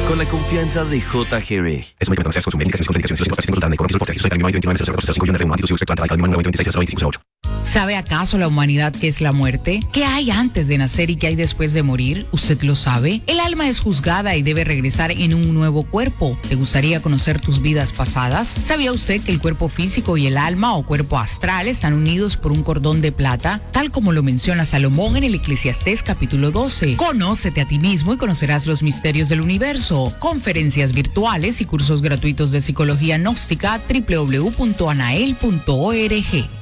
Con la confianza de JGB. Es un medicamento que se consume en indicaciones contraindicaciones y los pacientes con coronavirus por 29 ¿Sabe acaso la humanidad qué es la muerte? ¿Qué hay antes de nacer y qué hay después de morir? ¿Usted lo sabe? El alma es juzgada y debe regresar en un nuevo cuerpo. ¿Te gustaría conocer tus vidas pasadas? ¿Sabía usted que el cuerpo físico y el alma o cuerpo astral están unidos por un cordón de plata? Tal como lo menciona Salomón en el Eclesiastés capítulo 12. Conócete a ti mismo y conocerás los misterios del universo. Conferencias virtuales y cursos gratuitos de psicología gnóstica www.anael.org.